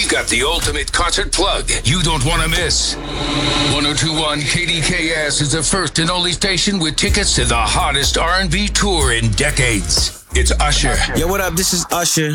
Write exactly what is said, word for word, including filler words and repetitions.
we've got the ultimate concert plug you don't want to miss. one oh two point one K D K S is the first and only station with tickets to the hottest R and B tour in decades. It's Usher. Yo, what up? This is Usher.